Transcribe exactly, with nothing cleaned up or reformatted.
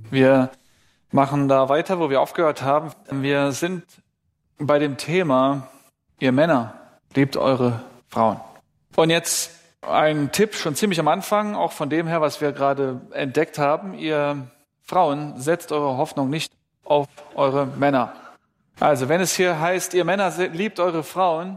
Wir machen da weiter, wo wir aufgehört haben. Wir sind bei dem Thema, ihr Männer, liebt eure Frauen. Und jetzt ein Tipp schon ziemlich am Anfang, auch von dem her, was wir gerade entdeckt haben. Ihr Frauen, setzt eure Hoffnung nicht auf eure Männer. Also wenn es hier heißt, ihr Männer liebt eure Frauen,